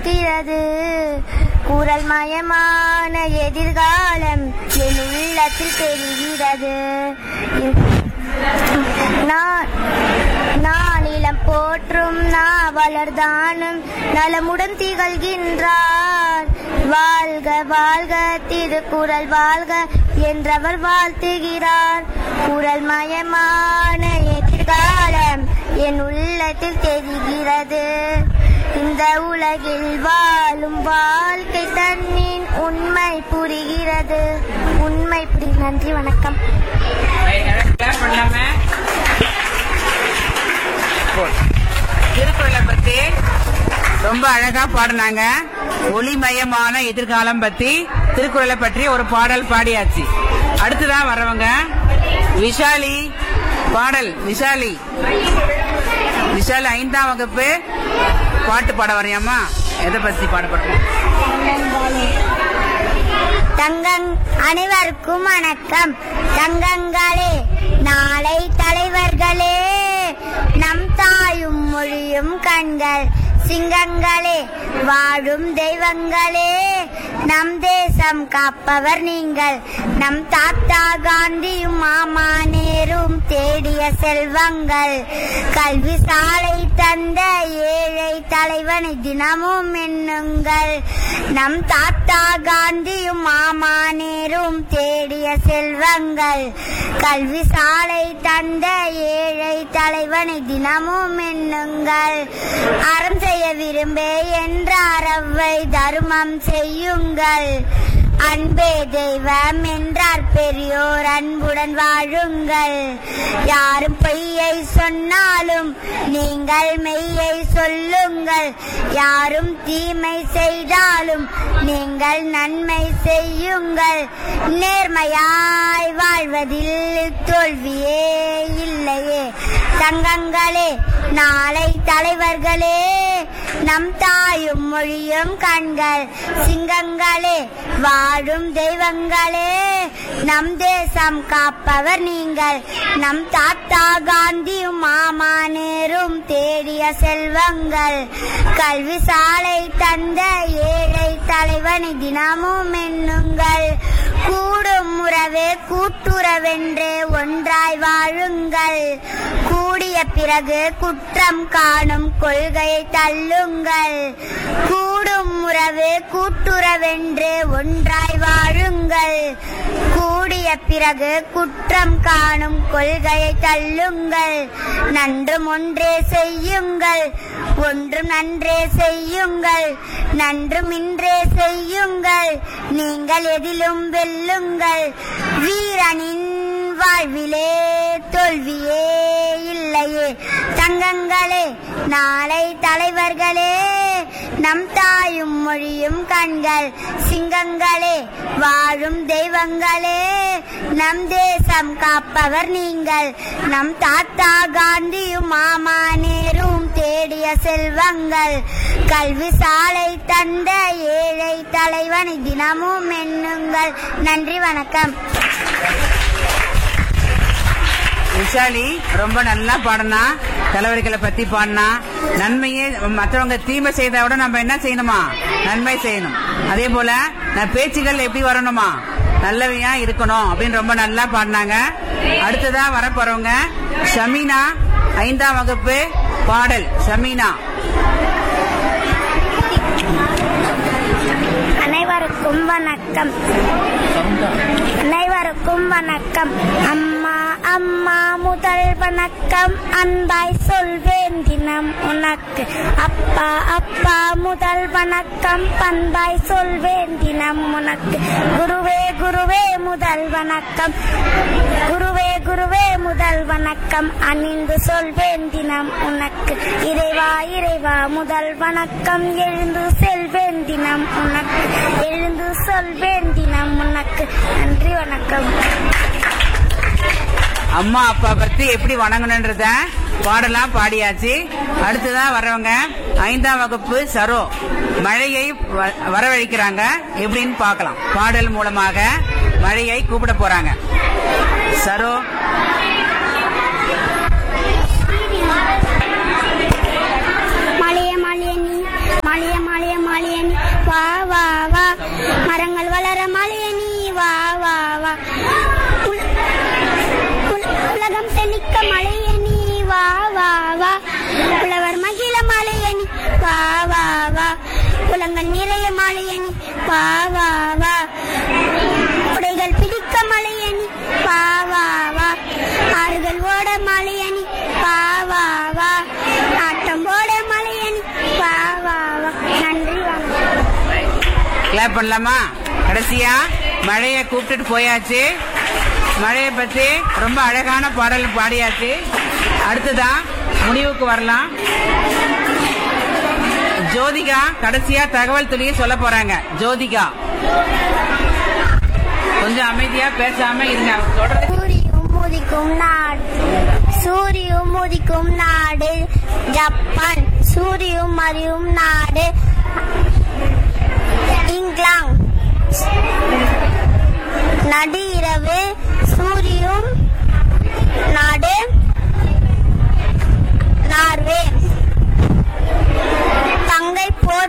குரல் மயமான எதிர்காலம் என் உள்ளத்தில் தெரிகிறது. நான் இளம் போற்றும் நாவலர்தானும் நலமுடன் திகழ்கின்றார். வாழ்க வாழ்க திருக்குறள் வாழ்க என்றவர் வாழ்த்துகிறார். குரல் மயமான எதிர்காலம் என் உள்ளத்தில் தெரிகிறது. இந்த உலகில் வாழும் வாழ்க்கை தன்னின் உண்மை புரிகிறது. நன்றி, வணக்கம். திருக்குறளை பத்தி ரொம்ப அழகா பாடினாங்க. ஒளிமயமான எதிர்காலம் பத்தி திருக்குறளை பற்றி ஒரு பாடல் பாடியாச்சு. அடுத்துதான் வரவங்க விஷாலி பாடல். விஷாலி 5ஆம் வகுப்பு பாட்டு பாட வரையாமா? எதை பத்தி பாடப்பட்டோம்? அனைவருக்கும் வணக்கம். தங்கங்களே, நாளை தலைவர்களே, நம் தாயும் மொழியும் கண்கள் சிங்கங்களே, வாழும் தெய்வங்களே, நம் தேசம் காப்பவர் நீங்கள். நம் தாத்தா காந்தியும் மாமா நேரும் தேடிய செல்வங்கள். கல்வி சாலை தந்த ஏழை தலைவனை தினமும் எண்ணுங்கள். நம் தாத்தா காந்தியும் மாமா நேரும் தேடிய செல்வங்கள். கல்வி சாலை தந்த ஏழை தலைவனை தினமும் எண்ணுங்கள். அறம் செய்ய விரும்பே என்ற அறவை தர்மம் செய்யுங்கள். அன்பே தெய்வம் என்றார் பெரியோர், அன்புடன் வாழுங்கள். யாரும் பொய்யை சொன்னாலும் நீங்கள் மெய்யை சொல்லுங்கள். யாரும் தீமை செய்தாலும் நீங்கள் நன்மை செய்யுங்கள். நேர்மையாய் வாழ்வதில் தோல்வியே இல்லையே. தங்கங்களே, நாளை தலைவர்களே, நம் தாயும் மொழியும் கண்கள் சிங்கங்களே, வாழும் தெய்வங்களே, நம் தேசம் காப்பவர் நீங்கள். நம் தாத்தா காந்தியும் மாமா நேரும் தேடிய செல்வங்கள். கல்வி சாலை தந்த ஏழை தலைவனை தினமும் எண்ணுங்கள். கூடும் உறவே கூட்டுறவென்றே ஒன்றாய் வாழுங்கள். கூடிய பிறகு குற்றம் காணும் கொள்கையை தள்ளுங்கள். கூடும் உறவு கூட்டுறவென்றே ஒன்றாய் வாழுங்கள். கூடிய பிறகு குற்றம் காணும் கொள்கையை தள்ளுங்கள். நன்றும் ஒன்றே செய்யுங்கள், ஒன்றும் நன்றே செய்யுங்கள். நன்றும் இன்றே செய்யுங்கள், நீங்கள் எதிலும் வெல்லுங்கள். வீரனின் வாழ்விலே தோல்வியே இல்லையே. தங்கங்களே, நாளை தலைவர்களே, நம் தாயும் மொழியும் கண்கள் சிங்கங்களே, வாழும் தெய்வங்களே, நம் தேசம் காப்பவர் நீங்கள். நம் தாத்தா காந்தியும் மாமா நேரும் தேடிய செல்வங்கள். கல்வி சாலை தந்த ஏழை தலைவனை தினமும் எண்ணுங்கள். நன்றி, வணக்கம். விஷாலி ரொம்ப நல்லா பாடினா. தலைவர்களை பத்தி பாடினா. நன்மையே, மற்றவங்க தீமை செய்தா விட நம்ம என்ன செய்யணுமா? நன்மை செய்யணும். அதே போல பேச்சுகள் எப்படி வரணுமா? நல்லவையா இருக்கணும் அப்படின்னு ரொம்ப நல்லா பாடினாங்க. அடுத்ததா வரப்போறவங்க ஷமீனா 5ஆம் வகுப்பு பாடல். ஷமீனா. அனைவருக்கும் வணக்கம். அனைவருக்கும் வணக்கம். அம்மா அம்மா முதல் வணக்கம், அன்பாய் சொல்வேன் தினம் உனக்கு. அப்பா அப்பா முதல் வணக்கம், பண்பாய் சொல்வேன் தினம் உனக்கு. குருவே குருவே முதல் வணக்கம், குருவே குருவே முதல் வணக்கம், அணிந்து சொல்வேன் தினம் உனக்கு. இறைவா இறைவா முதல் வணக்கம், எழுந்து செல்வேன் தினம் உனக்கு. எழுந்து சொல்வேன் தினம் உனக்கு. நன்றி, வணக்கம். அம்மா அப்பா பத்தி எப்படி வணங்கணும்ன்றத பாடலாம் பாடியாச்சு. அடுத்ததான் வரவங்க 5ஆம் வகுப்பு சரோ. மழையை வரவழைக்கிறாங்க. எப்படின்னு பார்க்கலாம். பாடல் மூலமாக மழையை கூப்பிட போறாங்க. சரோ. மழைய மழைய நீ, மழைய மழைய மழைய வளர மலையணி வா வா வா உலகம் செழிக்க மலையணி வா வா வா உழவர் மகிழ மலையணி வா வா வா உலங்கள் நிறைய மலையணி வா வா வா உடைகள் பிடிக்க மலையணி வா வா வா ஆறுகள் ஓட மலையணி வா வா வா ஆட்டம் ஓட மலையணி வா வா வா. நன்றி. கிளாப் பண்ணலாமா? கடைசியா மழைய கூப்பிட்டுட்டு போயாச்சு. மழைய பத்தி ரொம்ப அழகான பாடல் பாடியாச்சு. அடுத்ததான் முடிவுக்கு வரலாம். ஜோதிகா கடைசியா தகவல் துளியை சொல்ல போறாங்க. ஜோதிகா கொஞ்சம் அமைதியா பேசாம இருங்க. சூரியும் உதிக்கும் நாடு ஜப்பான். சூரியும் மறையும் நாடு இங்கிலாந்து. நடு இரவு சூரியும் நாடு நார்வே. தங்கை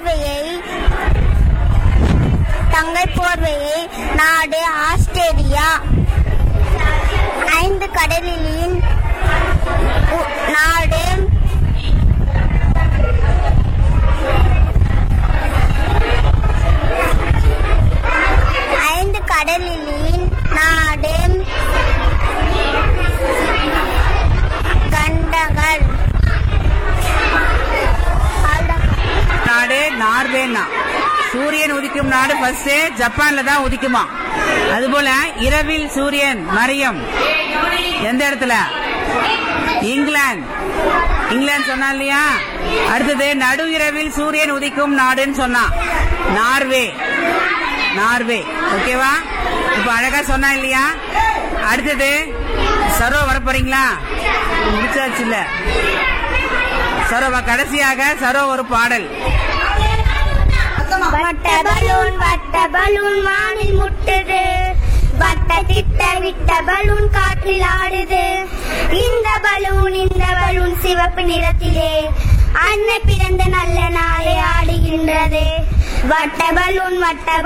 போர்வையை நாடு ஆஸ்திரேலியா. 5 கடலின் நாடு கண்டங்கள். நாடு நார்வேனா. சூரியன் உதிக்கும் நாடு ஃபர்ஸ்ட் ஜப்பான்ல தான் உதிக்குமா. அதுபோல இரவில் சூரியன் மறையும் எந்த இடத்துல? இங்கிலாந்து சொன்னா இல்லையா? அடுத்தது நடு இரவில் சூரியன் உதிக்கும் நாடுன்னு சொன்னா நார்வே. ஓகேவா? இப்ப அழகா சொன்னா இல்லையா? அடுத்தது சரோ வர போறீங்களா? முடிச்சாச்சு இல்ல? சரோவா கடைசியாக சரோ ஒரு பாடல். வட்ட பலூன் வானில் முட்டுது. வட்ட திட்ட விட்ட பலூன் காற்றில் ஆடுது. இந்த பலூன் சிவப்பு நிறத்திலே அன்னை பிறந்த நல்ல நாளை ஆடுகின்றது. வட்ட பலூன்